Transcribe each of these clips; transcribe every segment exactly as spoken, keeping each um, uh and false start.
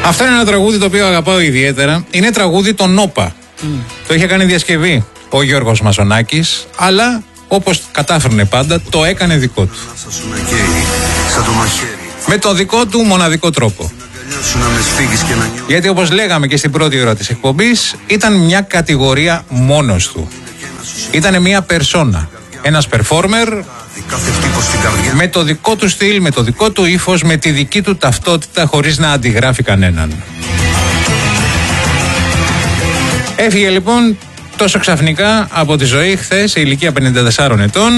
Αυτό είναι ένα τραγούδι το οποίο αγαπάω ιδιαίτερα. Είναι τραγούδι των Νόπα. Mm. Το είχε κάνει διασκευή ο Γιώργος Μαζονάκης, αλλά όπως κατάφερνε πάντα, το έκανε δικό του. Με το δικό του μοναδικό τρόπο. Γιατί όπως λέγαμε και στην πρώτη ώρα της εκπομπής, ήταν μια κατηγορία μόνος του. Ήταν μια περσόνα, ένας performer με το δικό του στυλ, με το δικό του ύφος, με τη δική του ταυτότητα, χωρίς να αντιγράφει κανέναν. Έφυγε λοιπόν τόσο ξαφνικά από τη ζωή χθες, σε ηλικία πενήντα τεσσάρων ετών,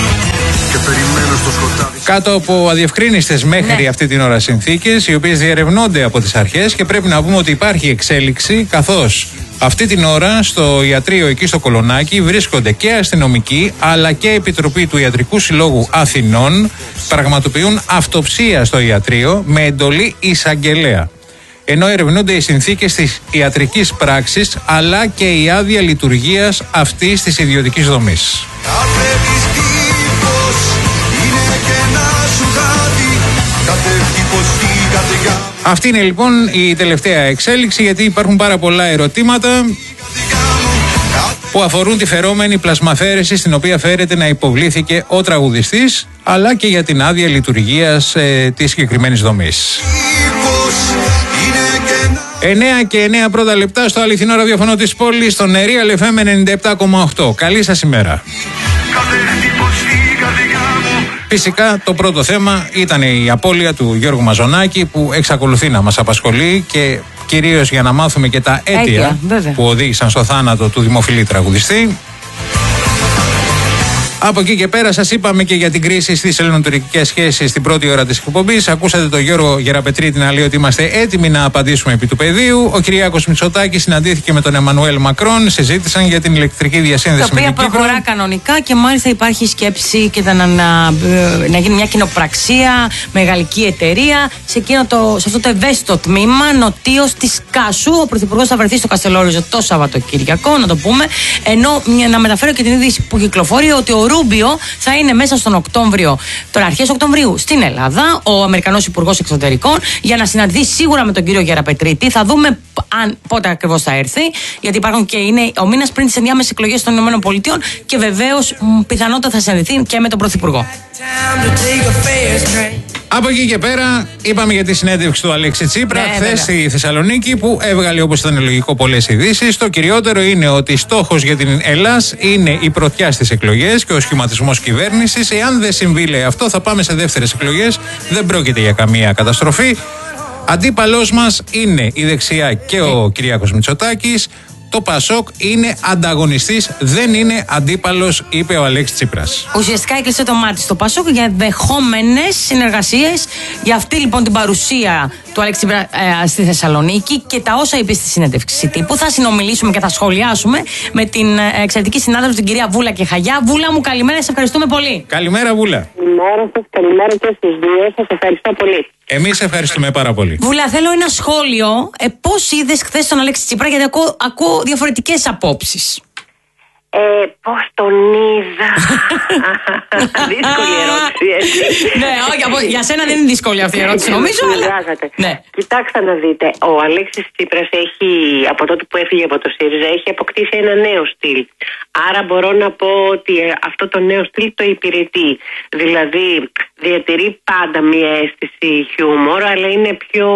κάτω από αδιευκρίνιστες μέχρι ναι. αυτή την ώρα συνθήκες, οι οποίες διερευνώνται από τις αρχές, και πρέπει να πούμε ότι υπάρχει εξέλιξη, καθώς αυτή την ώρα στο ιατρείο εκεί στο Κολονάκι βρίσκονται και αστυνομικοί αλλά και επιτροπή του Ιατρικού Συλλόγου Αθηνών, πραγματοποιούν αυτοψία στο ιατρείο με εντολή εισαγγελέα, ενώ ερευνούνται οι συνθήκες της ιατρικής πράξης αλλά και η άδεια λειτουργίας αυτής της ιδιωτικής δομής. Αυτή είναι λοιπόν η τελευταία εξέλιξη, γιατί υπάρχουν πάρα πολλά ερωτήματα που αφορούν τη φερόμενη πλασμαφέρεση στην οποία φέρεται να υποβλήθηκε ο τραγουδιστής, αλλά και για την άδεια λειτουργίας ε, της συγκεκριμένης δομής. εννέα και εννέα πρώτα λεπτά στο αληθινό ραδιοφωνό της πόλης, στον Real εφ εμ ενενήντα επτά κόμμα οκτώ. Καλή σας ημέρα. Φυσικά το πρώτο θέμα ήταν η απώλεια του Γιώργου Μαζονάκη, που εξακολουθεί να μας απασχολεί, και κυρίως για να μάθουμε και τα αίτια Αίτια, που οδήγησαν στο θάνατο του δημοφιλή τραγουδιστή. Από εκεί και πέρα σας είπαμε και για την κρίση στις ελληνοτουρκικές σχέσεις στην πρώτη ώρα της εκπομπής. Ακούσατε τον Γιώργο Γεραπετρίτη να λέει ότι είμαστε έτοιμοι να απαντήσουμε επί του πεδίου. Ο Κυριάκος Μητσοτάκης συναντήθηκε με τον Εμμανουέλ Μακρόν, συζήτησαν για την ηλεκτρική διασύνδεση με την Κύπρο. Το οποίο προχωρά κανονικά και μάλιστα υπάρχει σκέψη και να, να, να γίνει μια κοινοπραξία με γαλλική εταιρεία σε, το, σε αυτό το ευαίσθητο τμήμα νοτίως της Κάσου. Ο Πρωθυπουργός θα βρεθεί στο Καστελόριζο το Σαββατοκύριακο, να το πούμε. Ενώ να μεταφέρω και την είδηση που κυκλοφορεί ότι ο Ρούμπιο θα είναι μέσα στον Οκτώβριο, τώρα αρχές Οκτωβρίου, στην Ελλάδα, ο Αμερικανός Υπουργός Εξωτερικών, για να συναντηθεί σίγουρα με τον κύριο Γεραπετρίτη. Θα δούμε αν, πότε ακριβώς θα έρθει, γιατί υπάρχουν και είναι ο μήνας πριν τις ενδιάμεσες εκλογές των ΗΠΑ, και βεβαίως πιθανότατα θα συναντηθεί και με τον Πρωθυπουργό. Από εκεί και πέρα, είπαμε για τη συνέντευξη του Αλέξη Τσίπρα ναι, χθες στη Θεσσαλονίκη, που έβγαλε, όπως ήταν λογικό, πολλές ειδήσεις. Το κυριότερο είναι ότι στόχος για την Ελλάς είναι η πρωτιά στις εκλογές και ο σχηματισμός κυβέρνησης. Εάν δεν συμβεί, λέει, αυτό, θα πάμε σε δεύτερες εκλογές. Δεν πρόκειται για καμία καταστροφή. Αντίπαλός μας είναι η δεξιά και ο Κυριάκος Μητσοτάκης. Το Πασόκ είναι ανταγωνιστής, δεν είναι αντίπαλος, είπε ο Αλέξης Τσίπρας. Ουσιαστικά έκλεισε το μάτι στο Πασόκ για δεχόμενες συνεργασίες. Για αυτή λοιπόν την παρουσία του Αλέξη Τσίπρα ε, στη Θεσσαλονίκη και τα όσα είπε στη συνέντευξη τύπου. Θα συνομιλήσουμε και θα σχολιάσουμε με την ε, εξαιρετική συνάδελφο, την κυρία Βούλα και Χαγιά. Βούλα μου, καλημέρα, σε ευχαριστούμε πολύ. Καλημέρα, Βούλα. Καλημέρα σας, καλημέρα και στους δύο. Σας ευχαριστώ πολύ. Εμείς ευχαριστούμε πάρα πολύ. Βούλα, θέλω ένα σχόλιο. Ε, πώς είδες χθες τον Αλέξη Τσίπρα, γιατί ακούω, ακούω διαφορετικές απόψεις. Ε, πώς τον είδα. Δύσκολη ερώτηση, έτσι. Ναι, όχι, για σένα δεν είναι δύσκολη αυτή η ερώτηση, νομίζω. Αλλά... ναι. Κοιτάξτε να δείτε, ο Αλέξης Τσίπρας έχει, από τότε που έφυγε από το ΣΥΡΙΖΑ, έχει αποκτήσει ένα νέο στυλ. Άρα μπορώ να πω ότι αυτό το νέο στυλ το υπηρετεί. Δηλαδή, διατηρεί πάντα μια αίσθηση χιούμορ, αλλά είναι πιο...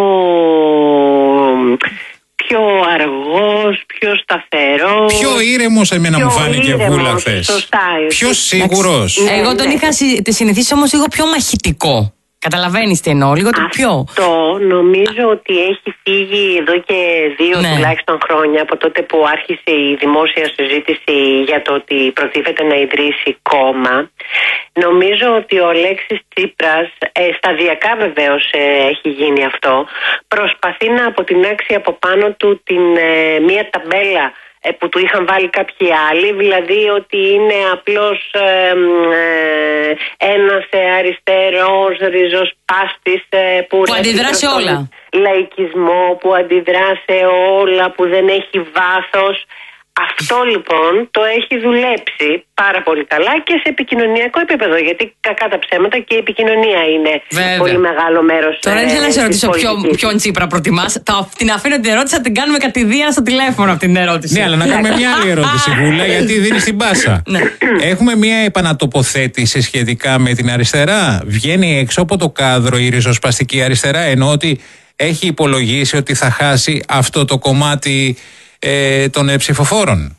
πιο αργός, πιο σταθερός. Πιο ήρεμος, εμένα πιο μου φάνηκε, Βούλα, χθες. Πιο σίγουρος. Ναι, Εγώ τον ναι. είχα συνηθίσει όμως λίγο πιο μαχητικό. Καταλαβαίνεις τι εννοώ, λίγο το πιο. Αυτό νομίζω ότι έχει φύγει εδώ και δύο ναι. τουλάχιστον χρόνια, από τότε που άρχισε η δημόσια συζήτηση για το ότι προτίθεται να ιδρύσει κόμμα. Νομίζω ότι ο Αλέξης Τσίπρας, ε, σταδιακά βεβαίως ε, έχει γίνει αυτό, προσπαθεί να αποτινάξει από πάνω του την, ε, μία ταμπέλα που του είχαν βάλει κάποιοι άλλοι, δηλαδή ότι είναι απλώς ε, ε, ένας αριστερός ριζοσπάστης ε, που, που αντιδρά σε όλα. Λαϊκισμό, που αντιδρά σε όλα, που δεν έχει βάθος. Αυτό λοιπόν το έχει δουλέψει πάρα πολύ καλά και σε επικοινωνιακό επίπεδο. Γιατί κακά τα ψέματα και η επικοινωνία είναι Βέβαια. πολύ μεγάλο μέρος. Τώρα ήθελα να σε ρωτήσω ποιον, ποιον Τσίπρα προτιμάς. Την αφήνω την ερώτηση, θα την κάνουμε κατηδίαν στο τηλέφωνο αυτή την ερώτηση. Ναι, αλλά να κάνουμε μια άλλη ερώτηση, Βούλα, γιατί δίνει την πάσα. Ναι. Έχουμε μια επανατοποθέτηση σχετικά με την αριστερά. Βγαίνει έξω από το κάδρο η ριζοσπαστική αριστερά, ενώ ότι έχει υπολογίσει ότι θα χάσει αυτό το κομμάτι ε, των ε, ψηφοφόρων.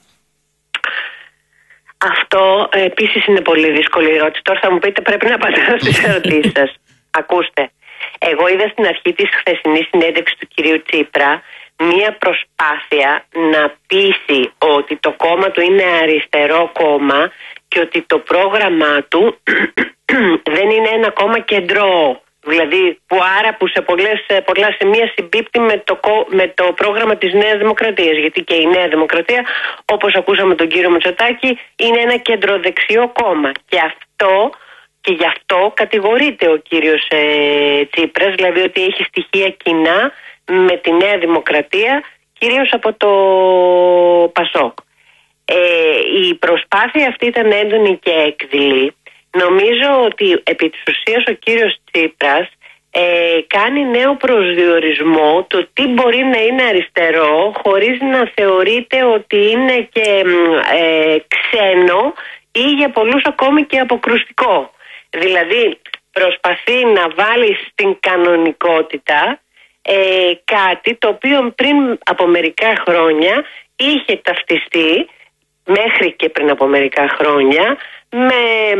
Αυτό ε, επίσης είναι πολύ δύσκολη ερώτηση. Τώρα θα μου πείτε, πρέπει να απαντάω στις ερωτήσεις σας. Ακούστε, εγώ είδα στην αρχή της χθεσινής συνέντευξης του κυρίου Τσίπρα μία προσπάθεια να πείσει ότι το κόμμα του είναι αριστερό κόμμα και ότι το πρόγραμμά του δεν είναι ένα κόμμα κεντρό. Δηλαδή που άρα που σε πολλές, πολλά σημεία συμπίπτει με το, με το πρόγραμμα της Νέας Δημοκρατίας. Γιατί και η Νέα Δημοκρατία, όπως ακούσαμε τον κύριο Μητσοτάκη, είναι ένα κεντροδεξιό κόμμα. Και αυτό και γι' αυτό κατηγορείται ο κύριος ε, Τσίπρας, δηλαδή ότι έχει στοιχεία κοινά με τη Νέα Δημοκρατία, κυρίως από το Πασόκ. Ε, η προσπάθεια αυτή ήταν έντονη και έκδηλη. Νομίζω ότι επί της ουσίας ο κύριος Τσίπρας ε, κάνει νέο προσδιορισμό το τι μπορεί να είναι αριστερό χωρίς να θεωρείται ότι είναι και ε, ξένο ή για πολλούς ακόμη και αποκρουστικό. Δηλαδή προσπαθεί να βάλει στην κανονικότητα ε, κάτι το οποίο πριν από μερικά χρόνια είχε ταυτιστεί, μέχρι και πριν από μερικά χρόνια, με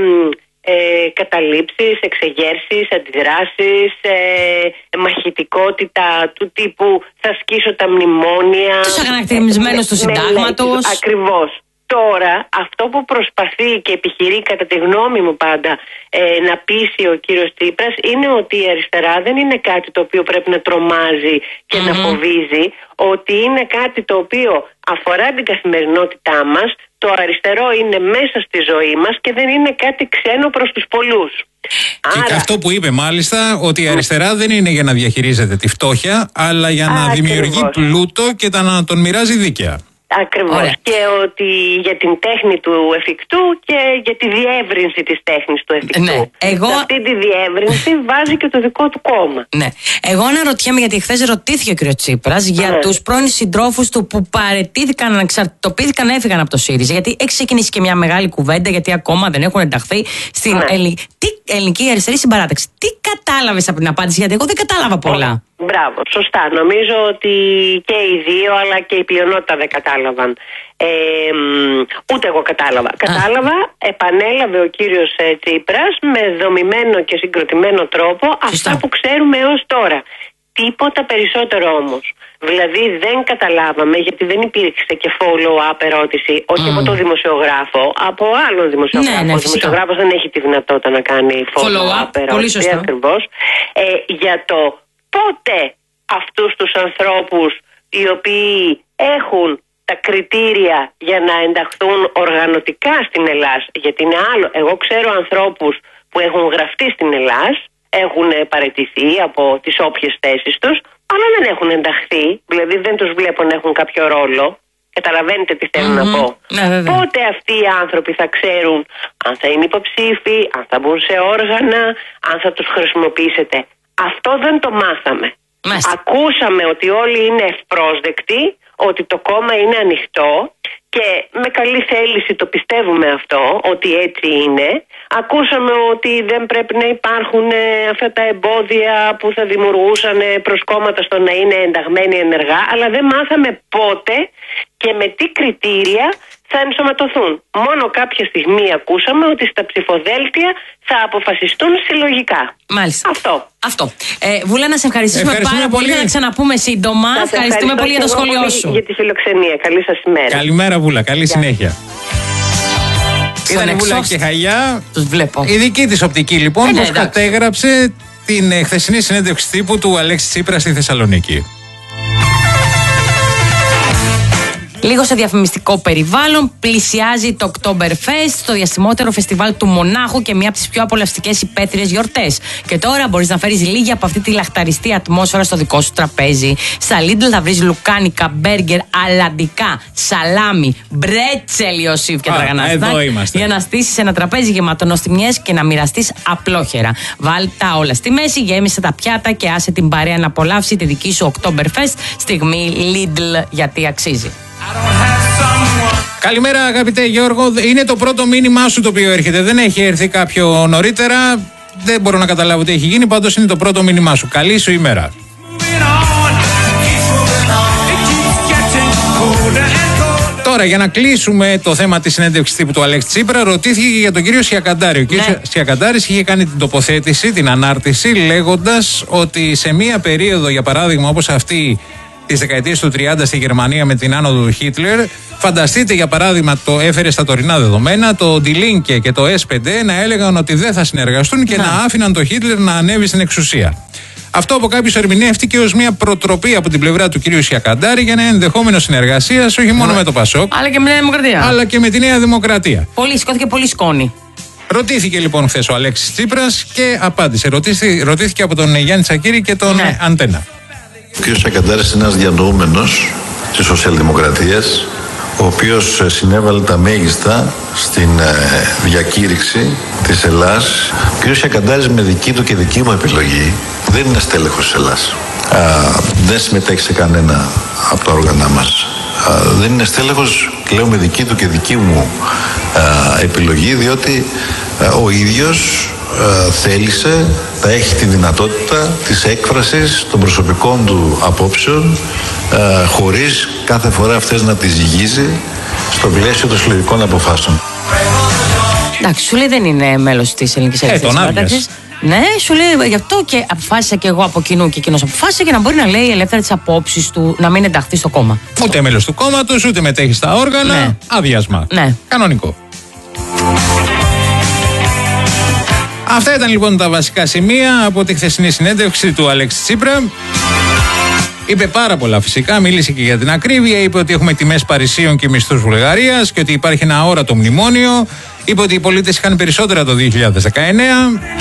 ε, καταλήψεις, εξεγέρσεις, αντιδράσεις, ε, μαχητικότητα του τύπου θα σκίσω τα μνημόνια. Τους αγανακτισμένους του συντάγματος. Ακριβώς. Τώρα αυτό που προσπαθεί και επιχειρεί, κατά τη γνώμη μου πάντα, ε, να πείσει ο κύριος Τσίπρας είναι ότι η αριστερά δεν είναι κάτι το οποίο πρέπει να τρομάζει και mm-hmm. να φοβίζει, ότι είναι κάτι το οποίο αφορά την καθημερινότητά μας. Το αριστερό είναι μέσα στη ζωή μας και δεν είναι κάτι ξένο προς τους πολλούς. Και Άρα... αυτό που είπε μάλιστα, ότι η αριστερά δεν είναι για να διαχειρίζεται τη φτώχεια, αλλά για να Ακριβώς. δημιουργεί πλούτο και να τον μοιράζει δίκαια. Ακριβώς. Ωραία. Και ότι για την τέχνη του εφικτού και για τη διεύρυνση της τέχνης του εφικτού. Ναι. Εγώ... Σε αυτή τη διεύρυνση βάζει και το δικό του κόμμα. Ναι. Εγώ αναρωτιέμαι, γιατί χθες ρωτήθηκε ο κ. Τσίπρας για ναι. τους πρώην συντρόφους του που παραιτήθηκαν, αναξαρτητοποιήθηκαν, έφυγαν από το ΣΥΡΙΖΑ. Γιατί έχει ξεκινήσει και μια μεγάλη κουβέντα, γιατί ακόμα δεν έχουν ενταχθεί στην ναι. Ελλη... Τι... ελληνική αριστερή συμπαράταξη. Τι κατάλαβες από την απάντηση, γιατί εγώ δεν κατάλαβα πολλά. Μπράβο, σωστά. Νομίζω ότι και οι δύο, αλλά και η πλειονότητα δεν κατάλαβαν. Ε, ούτε εγώ κατάλαβα. Α. Κατάλαβα, επανέλαβε ο κύριος Τσίπρας με δομημένο και συγκροτημένο τρόπο Σωστά. αυτά που ξέρουμε έως τώρα. Τίποτα περισσότερο όμως. Δηλαδή δεν καταλάβαμε, γιατί δεν υπήρξε και follow-up ερώτηση, όχι mm. από τον δημοσιογράφο, από άλλον δημοσιογράφο. Ναι, ναι, ο δημοσιογράφος δεν έχει τη δυνατότητα να κάνει follow-up follow ερώτηση, ακριβώς. Ε, για το πότε αυτούς τους ανθρώπους οι οποίοι έχουν τα κριτήρια για να ενταχθούν οργανωτικά στην Ελλάς, γιατί είναι άλλο. Εγώ ξέρω ανθρώπους που έχουν γραφτεί στην Ελλάς, έχουν παραιτηθεί από τις όποιες θέσεις τους, αλλά δεν έχουν ενταχθεί, δηλαδή δεν τους βλέπω να έχουν κάποιο ρόλο. Καταλαβαίνετε τι θέλω mm-hmm. να πω. Ναι, πότε αυτοί οι άνθρωποι θα ξέρουν αν θα είναι υποψήφοι, αν θα μπουν σε όργανα, αν θα τους χρησιμοποιήσετε. Αυτό δεν το μάθαμε. Μάλιστα. Ακούσαμε ότι όλοι είναι ευπρόσδεκτοι, ότι το κόμμα είναι ανοιχτό και με καλή θέληση το πιστεύουμε αυτό, ότι έτσι είναι. Ακούσαμε ότι δεν πρέπει να υπάρχουν αυτά τα εμπόδια που θα δημιουργούσαν προσκόμματα στο να είναι ενταγμένοι ενεργά, αλλά δεν μάθαμε πότε και με τι κριτήρια θα ενσωματωθούν. Μόνο κάποια στιγμή ακούσαμε ότι στα ψηφοδέλτια θα αποφασιστούν συλλογικά. Μάλιστα. Αυτό. Αυτό. Ε, Βούλα, να σε ευχαριστήσουμε, ευχαριστούμε πάρα πολύ. Να ξαναπούμε σύντομα. Ευχαριστούμε πολύ για το σχόλιο σου. Για τη φιλοξενία. Καλή σας ημέρα. Καλημέρα, Βούλα. Καλή Γεια. συνέχεια. Ήταν η Βούλα και Χαγιά. Τους βλέπω. Η δική της οπτική λοιπόν, ε, ναι, πώς κατέγραψε την χθεσινή συνέντευξη τύπου του Αλέξη Τσίπρα στη Θεσσαλονίκη. Λίγο σε διαφημιστικό περιβάλλον, πλησιάζει το Oktoberfest, το διασημότερο φεστιβάλ του Μονάχου και μία από τις πιο απολαυστικές υπαίθριες γιορτές. Και τώρα μπορείς να φέρεις λίγη από αυτή τη λαχταριστή ατμόσφαιρα στο δικό σου τραπέζι. Στα Lidl θα βρεις λουκάνικα, μπέργκερ, αλαντικά, σαλάμι, μπρέτσελ, Ιωσήφ και τραγαναστά. Για να στήσεις ένα τραπέζι γεμάτο νοστιμιές και να μοιραστείς απλόχερα. Βάλ τα όλα στη μέση, γέμισε τα πιάτα και άσε την παρέα να απολαύσει τη δική σου Oktoberfest στιγμή Lidl, γιατί αξίζει. Καλημέρα αγαπητέ Γιώργο, είναι το πρώτο μήνυμά σου το οποίο έρχεται, δεν έχει έρθει κάποιο νωρίτερα, δεν μπορώ να καταλάβω τι έχει γίνει, πάντως είναι το πρώτο μήνυμά σου. Καλή σου ημέρα. Τώρα, για να κλείσουμε το θέμα της συνέντευξης τύπου του Αλέξη Τσίπρα, ρωτήθηκε για τον κύριο Σιακαντάρη. Ο κύριος ναι. Σιακαντάρης είχε κάνει την τοποθέτηση, την ανάρτηση, λέγοντας ότι σε μία περίοδο, για παράδειγμα, όπως αυτή της δεκαετίας του τριάντα στη Γερμανία με την άνοδο του Χίτλερ, φανταστείτε για παράδειγμα, το έφερε στα τωρινά δεδομένα, το Die Linke και το ες πέντε να έλεγαν ότι δεν θα συνεργαστούν και ναι. να άφηναν το Χίτλερ να ανέβει στην εξουσία. Αυτό από κάποιους ερμηνεύτηκε ως μια προτροπή από την πλευρά του κυρίου Σιακαντάρη για ένα ενδεχόμενο συνεργασίας όχι μόνο ναι. με το Πασόκ, αλλά και με, Δημοκρατία. αλλά και με τη Νέα Δημοκρατία. Πολύ, σηκώθηκε πολύ σκόνη. Ρωτήθηκε λοιπόν χθες ο Αλέξης Τσίπρας και απάντησε. Ρωτήθηκε, ρωτήθηκε από τον Γιάννη Τσακίρη και τον ναι. Αντένα. Ο κ. Σιακαντάρης είναι ένας διανοούμενος της σοσιαλδημοκρατίας, ο οποίος συνέβαλε τα μέγιστα στην διακήρυξη της Ελλάς. Ο κ. Σιακαντάρης, με δική του και δική μου επιλογή, δεν είναι στέλεχος της Ελλάς. Α, δεν συμμετέχει σε κανένα από τα όργανα μας. Α, δεν είναι στέλεχος, λέω, με δική του και δική μου α, επιλογή, διότι α, ο ίδιος α, θέλησε να έχει τη δυνατότητα της έκφρασης των προσωπικών του απόψεων α, χωρίς κάθε φορά αυτές να τις ζυγίζει στο πλαίσιο των συλλογικών αποφάσεων. Εντάξει, σου λέει δεν είναι μέλος της Ελληνικής Ελευθερίας Παράταξης. Ναι, σου λέει γι' αυτό και αποφάσισα και εγώ από κοινού και εκείνος αποφάσισε για να μπορεί να λέει ελεύθερα τις απόψεις του, να μην ενταχθεί στο κόμμα. Ούτε μέλος του κόμματος, ούτε μετέχει στα όργανα. Ναι. Άδειασμα. Ναι. Κανονικό. Αυτά ήταν λοιπόν τα βασικά σημεία από τη χθεσινή συνέντευξη του Αλέξη Τσίπρα. Είπε πάρα πολλά φυσικά, μίλησε και για την ακρίβεια, είπε ότι έχουμε τιμές Παρισίων και μισθούς Βουλγαρίας και ότι υπάρχει ένα αόρατο μνημόνιο. Είπε ότι οι πολίτες είχαν περισσότερα το δύο χιλιάδες δεκαεννέα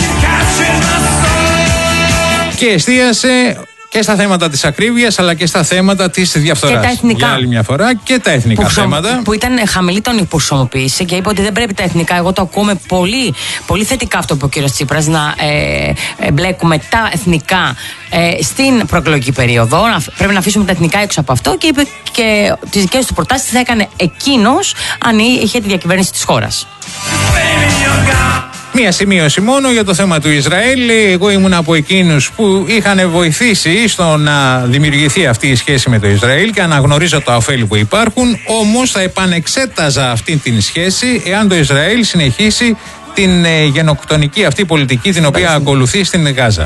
και εστίασε και στα θέματα της ακρίβειας αλλά και στα θέματα της διαφθοράς. Και τα εθνικά. Για άλλη μια φορά και τα εθνικά που θέματα. Που ήταν χαμηλή τον υποχρησιμοποίηση και είπε ότι δεν πρέπει τα εθνικά. Εγώ το ακούμε πολύ, πολύ θετικά αυτό που ο κύριος Τσίπρας, να ε, ε, μπλέκουμε τα εθνικά ε, στην προεκλογική περίοδο. Να, πρέπει να αφήσουμε τα εθνικά έξω από αυτό και είπε και τις δικές του προτάσεις θα έκανε εκείνος αν είχε τη διακυβέρνηση της χώρας. Μία σημείωση μόνο για το θέμα του Ισραήλ. Εγώ ήμουν από εκείνους που είχαν βοηθήσει στο να δημιουργηθεί αυτή η σχέση με το Ισραήλ και αναγνωρίζω τα ωφέλη που υπάρχουν. Όμως θα επανεξέταζα αυτή την σχέση εάν το Ισραήλ συνεχίσει την ε, γενοκτονική αυτή πολιτική την οποία ακολουθεί στην Γάζα.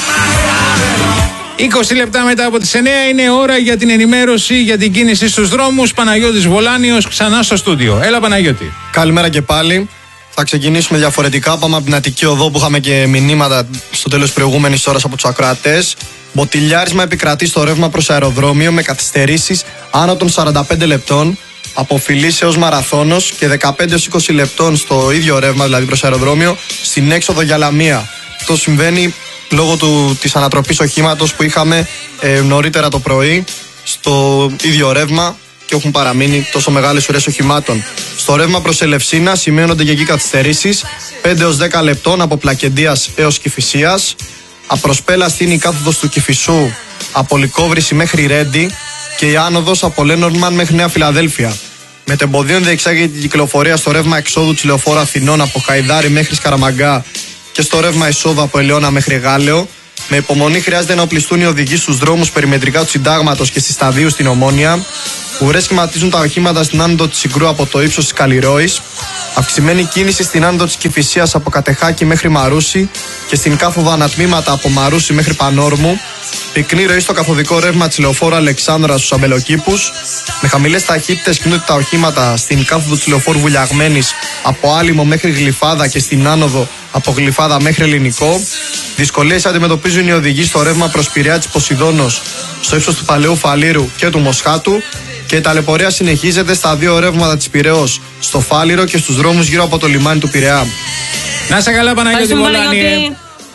είκοσι λεπτά μετά από τις εννέα είναι ώρα για την ενημέρωση για την κίνηση στους δρόμους. Παναγιώτης Βολάνιος ξανά στο στούντιο. Έλα Παναγιώτη. Καλημέρα και πάλι. Θα ξεκινήσουμε διαφορετικά. Πάμε από την Αττική Οδό που είχαμε και μηνύματα στο τέλος της προηγούμενης ώρας από τους ακροατές. Μποτιλιάρισμα επικρατεί στο ρεύμα προς αεροδρόμιο με καθυστερήσεις άνω των σαράντα πέντε λεπτών. Από Φιλής έως Μαραθώνος και δεκαπέντε έως είκοσι λεπτών στο ίδιο ρεύμα, δηλαδή προς αεροδρόμιο, στην έξοδο για Λαμία. Αυτό συμβαίνει λόγω του, της ανατροπής οχήματος που είχαμε ε, νωρίτερα το πρωί στο ίδιο ρεύμα και έχουν παραμείνει τόσο μεγάλες ουρές οχημάτων. Στο ρεύμα προς Ελευσίνα σημαίνονται και εκεί καθυστερήσεις πέντε έως δέκα λεπτών από Πλακεντίας έως Κηφισίας. Απροσπέλα είναι η κάθοδος του Κηφισού από Λυκόβρηση μέχρι Ρέντι και η άνοδος από Λένορμαν μέχρι Νέα Φιλαδέλφια. Μετεμποδίων διεξάγεται την κυκλοφορία στο ρεύμα εξόδου της Λεωφόρου Αθηνών από Χαϊδάρι μέχρι Σκαραμαγκά και στο ρεύμα εισόδου από Ελαιώνα μέχρι Γάλεο. Με υπομονή χρειάζεται να οπλιστούν οι οδηγοί στους δρόμους περιμετρικά του Συντάγματος και στη Σταδίου στην Ομόνια. Ουρές σχηματίζουν τα οχήματα στην άνοδο της Συγκρού από το ύψος της Καλλιρόης. Αυξημένη κίνηση στην άνοδο της Κηφισίας από Κατεχάκη μέχρι Μαρούσι και στην κάθοδο ανατμήματα από Μαρούσι μέχρι Πανόρμου. Πυκνή ροή στο καθοδικό ρεύμα της Λεωφόρου Αλεξάνδρα στους Αμπελοκήπους. Με χαμηλές ταχύτητες κινούνται τα οχήματα στην κάθοδο της Λεωφόρου Βουλιαγμένης από Άλυμο μέχρι Γλυφάδα και στην άνοδο από Γλυφάδα μέχρι Ελληνικό. Δυσκολίες αντιμετωπίζουν οι οδηγοί στο ρεύμα προς Πειραιά της Ποσειδώνος στο ύψος του Παλαιού Φαλήρου και του Μοσχάτου. Και η ταλαιπωρία συνεχίζεται στα δύο ρεύματα της Πειραιώς, στο Φάληρο και στους δρόμους γύρω από το λιμάνι του Πειραιά. Να σε καλά, Παναγιώτη Βολάνη.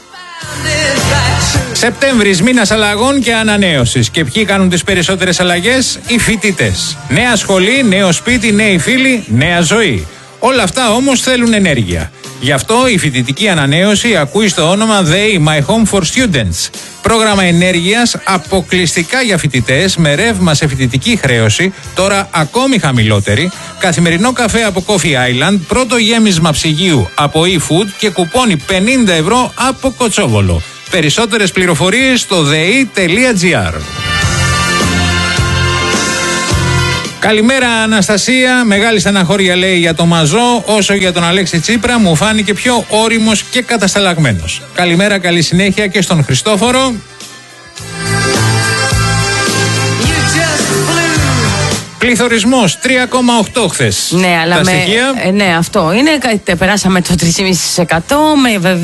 Σεπτέμβρης, μήνας αλλαγών και ανανέωσης. Και ποιοι κάνουν τις περισσότερες αλλαγές? Οι φοιτητές. Νέα σχολή, νέο σπίτι, νέοι φίλοι, νέα ζωή. Όλα αυτά όμως θέλουν ενέργεια. Γι' αυτό η φοιτητική ανανέωση ακούει στο όνομα They My Home for Students. Πρόγραμμα ενέργειας αποκλειστικά για φοιτητές με ρεύμα σε φοιτητική χρέωση, τώρα ακόμη χαμηλότερη, καθημερινό καφέ από Coffee Island, πρώτο γέμισμα ψυγείου από eFood και κουπόνι πενήντα ευρώ από Κοτσόβολο. Περισσότερες πληροφορίες στο δε ι τελεία τζι άρ. Καλημέρα, Αναστασία. Μεγάλη στεναχώρια, λέει, για το Μαζό, όσο για τον Αλέξη Τσίπρα μου φάνηκε πιο όριμος και κατασταλαγμένος. Καλημέρα, καλή συνέχεια και στον Χριστόφορο. Πληθωρισμός τρία κόμμα οκτώ χθες. Ναι, αλλά τα με, στοιχεία. ε, ναι, αυτό είναι. Περάσαμε το τρία κόμμα πέντε τοις εκατό με